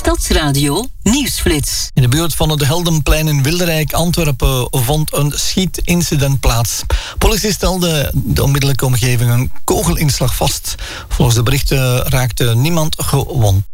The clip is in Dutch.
Stadsradio Nieuwsflits. In de buurt van het Heldenplein in Wilderijk, Antwerpen, vond een schietincident plaats. Politie stelde de onmiddellijke omgeving een kogelinslag vast. Volgens de berichten raakte niemand gewond.